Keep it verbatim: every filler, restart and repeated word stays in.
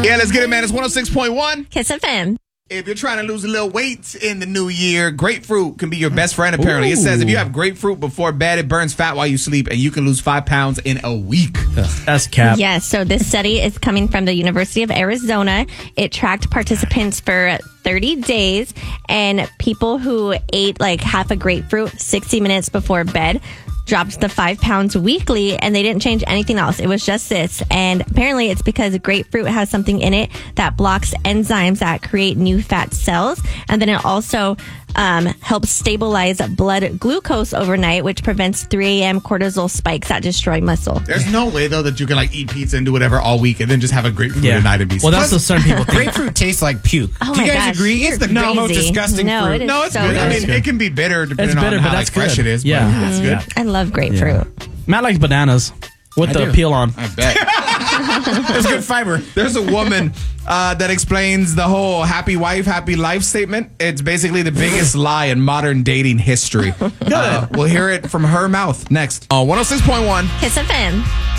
Yeah, let's get it, man. It's one oh six point one. Kiss F M. If you're trying to lose a little weight in the new year, grapefruit can be your best friend, apparently. Ooh. It says if you have grapefruit before bed, it burns fat while you sleep, and you can lose five pounds in a week. That's cap. Yes, so this study is coming from the University of Arizona. It tracked participants for thirty days, and people who ate like half a grapefruit sixty minutes before bed dropped the five pounds weekly, and they didn't change anything else. It was just this. And apparently it's because grapefruit has something in it that blocks enzymes that create new fat cells. And then it also um, helps stabilize blood glucose overnight, which prevents three a.m. cortisol spikes that destroy muscle. There's no way, though, that you can like eat pizza and do whatever all week and then just have a grapefruit Yeah. at night and be Well, that's what certain people think. Grapefruit tastes like puke. Oh Do you my guys gosh, agree? you're It's the no, most crazy. disgusting No, fruit. it is No, it's so good. I good. mean, it can be bitter depending It's bitter, on but how that's like, fresh good. it is. Yeah. But it's good. I love grapefruit. Matt likes bananas with I the do. peel on. I bet. It's good fiber. There's a woman uh, that explains the whole happy wife, happy life statement. It's basically the biggest lie in modern dating history. Good. Uh, we'll hear it from her mouth next on one oh six point one. Kiss F M.